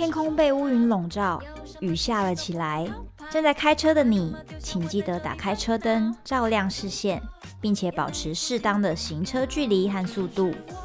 天空被乌云笼罩，雨下了起来。正在开车的你，请记得打开车灯，照亮视线，并且保持适当的行车距离和速度。